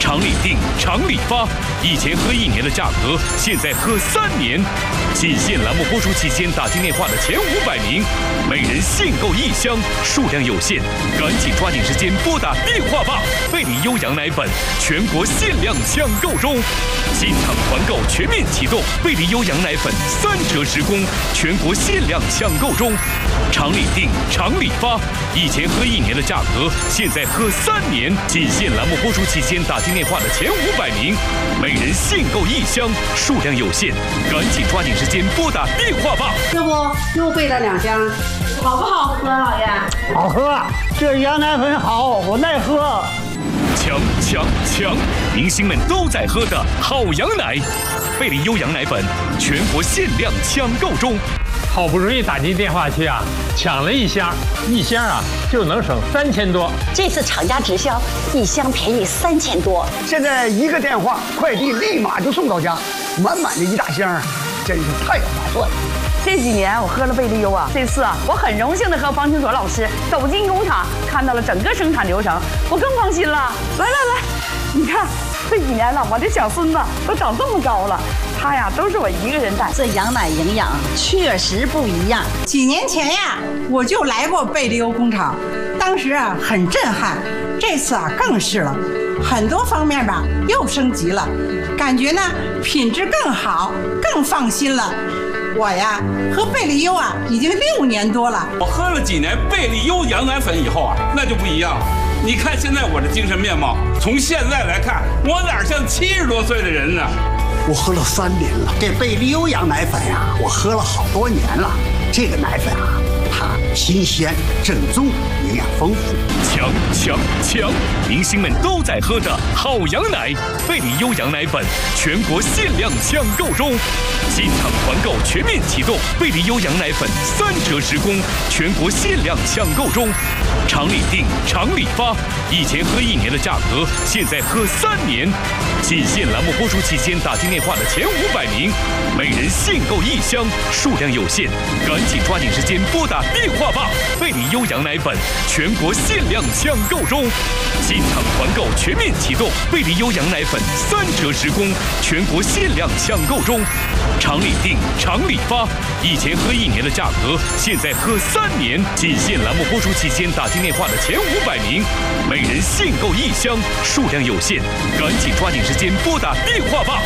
常理定，常理发，以前喝1年的价格，现在喝3年。仅限栏目播出期间打进电话的前500名，每人限购1箱，数量有限，赶紧抓紧时间拨打电话吧！贝里优羊奶粉全国限量抢购中，机场团购全面启动，贝里优羊奶粉3折10公，全国限量抢购中。常理定，常理发，以前喝1年的价格，现在喝3年。仅限栏目播出期间打进电话的前500名，每人限购1箱，数量有限，赶紧抓紧时间拨打电话吧！ 要不又备了2箱，好不好喝，老爷？ 好喝，这羊奶粉好，我爱喝。 抢！明星们都在喝的好羊奶，贝里优羊奶粉全国限量抢购中。 好不容易打进电话去啊，抢了1箱，1箱啊就能省3000多。 这次厂家直销，1箱便宜3000多。 现在1个电话，快递立马就送到家，满满的1大箱，真是太划算了。 这几年我喝了贝利优啊，这次啊，我很荣幸的和方清所老师走进工厂，看到了整个生产流程，我更放心了。来，你看这几年了，我这小孙子都长这么高了，他呀都是我一个人带。 这羊奶营养确实不一样。 几年前呀，我就来过贝利优工厂，当时啊很震撼，这次啊更是了，很多方面吧又升级了，感觉呢品质更好，更放心了。我呀，喝贝利优啊，已经6年多了。 我喝了几年贝利优羊奶粉以后啊，那就不一样了。你看现在我的精神面貌，从现在来看，我哪像70多岁的人呢？ 我喝了3年了，这贝利优羊奶粉呀，我喝了好多年了。这个奶粉啊，它新鲜、正宗，营养丰富。 抢！明星们都在喝的好羊奶，贝里优羊奶粉全国限量抢购中，机场团购全面启动，贝里优羊奶粉3折10公，全国限量抢购中。常理定，常理发，以前喝1年的价格，现在喝3年。仅限栏目播出期间打进电话的前500名，每人限购1箱，数量有限，赶紧抓紧时间拨打电话吧！贝里优羊奶粉全国限量抢购中，机场团购全面启动，贝里优羊奶粉3折10公，全国限量抢购中。常理定，常理发，以前喝1年的价格，现在喝3年。仅限栏目播出期间打进电话的前500名，每人限购1箱，数量有限，赶紧抓紧时间拨打电话吧！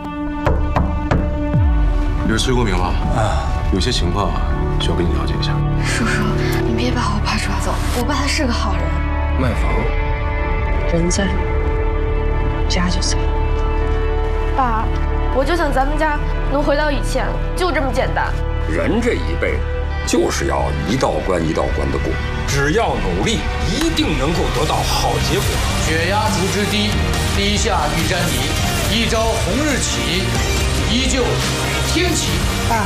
你是崔国明吗？啊，有些情况需要跟你了解一下。 叔叔，你别把我爸抓走，我爸他是个好人。 卖房， 人在，家就在。爸，我就想咱们家能回到以前，就这么简单。 人这一辈子就是要一道关一道关的过，只要努力，一定能够得到好结果。 血压足之低，低下欲沾泥，一朝红日起，依旧天启。 爸，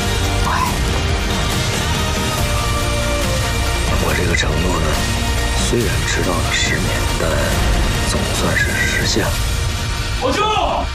我这个承诺呢，虽然迟到了10年，但总算是实现了。 我去。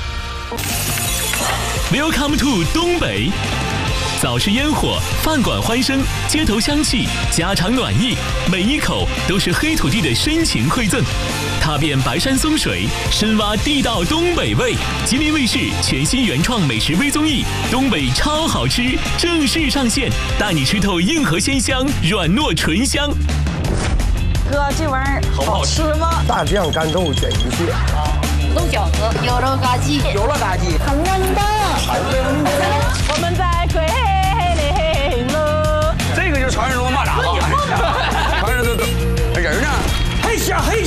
Welcome to 东北。早市烟火，饭馆欢声，街头香气，家常暖意，每一口都是黑土地的深情馈赠。踏遍白山松水，深挖地道东北味。吉林卫视全新原创美食微综艺《东北超好吃》正式上线，带你吃透硬核鲜香，软糯醇香。 哥，这玩意儿好吃吗？ 大酱干豆卷鱼蟹， 豆饺子，有肉嘎鸡， 有了嘎鸡， 很嫩的。我们在桂林路。 这个就是传说中的蚂蚱嘛。传说中的人呢？ 嘿虾，哎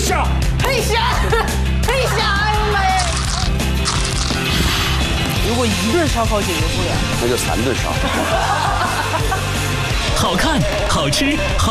呦妈呀！ 如果1顿烧烤解决不了， 那就3顿烧。 好看，好吃，好。